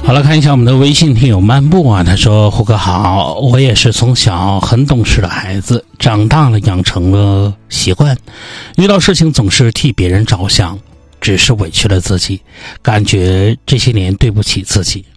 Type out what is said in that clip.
好了，看一下我们的微信听友漫步啊，他说：胡哥好，我也是从小很懂事的孩子，长大了养成了习惯，遇到事情总是替别人着想，只是委屈了自己，感觉这些年对不起自己。